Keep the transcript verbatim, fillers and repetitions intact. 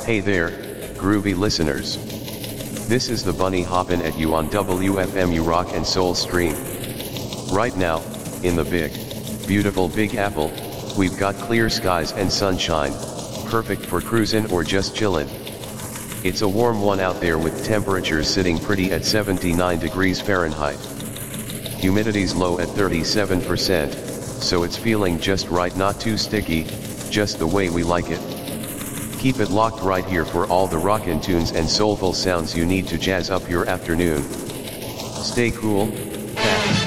Hey there, groovy listeners. This is the Bunny hoppin' at you on W F M U Rock and Soul Stream. Right now, in the big, beautiful Big Apple, we've got clear skies and sunshine, perfect for cruisin' or just chillin'. It's a warm one out there with temperatures sitting pretty at seventy-nine degrees Fahrenheit. Humidity's low at thirty-seven percent, so it's feeling just right, not too sticky, just the way we like it. Keep it locked right here for all the rockin' tunes and soulful sounds you need to jazz up your afternoon. Stay cool,